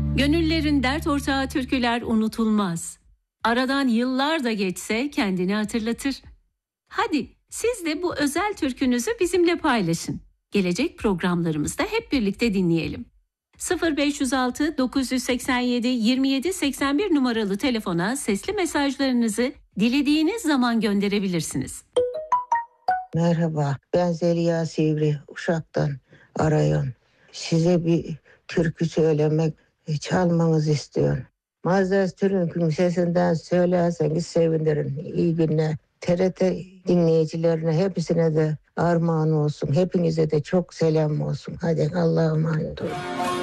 Gönüllerin dert ortağı türküler unutulmaz. Aradan yıllar da geçse kendini hatırlatır. Hadi siz de bu özel türkünüzü bizimle paylaşın. Gelecek programlarımızda hep birlikte dinleyelim. 0506 987 27 81 numaralı telefona sesli mesajlarınızı dilediğiniz zaman gönderebilirsiniz. Merhaba, ben Zeliha Sivri, Uşak'tan arıyorum. Size bir türkü söylemek, çalmanızı istiyorum. Mazhar Türk'ün sesinden söylerseniz sevinirim. İyi günler. TRT dinleyicilerine hepsine de armağan olsun. Hepinize de çok selam olsun. Hadi Allah'a emanet olun.